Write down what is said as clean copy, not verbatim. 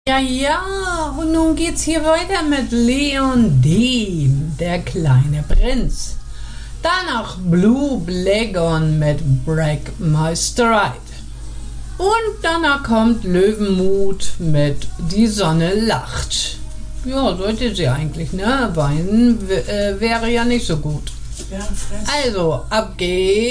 Ja, ja, und nun geht's hier weiter mit Leon Dean, der kleine Prinz. Danach Blue Blagon mit Break My Stride. Und danach kommt Löwenmut mit Die Sonne lacht. Ja, sollte sie eigentlich, ne? Weinen wäre ja nicht so gut. Also, ab geht's.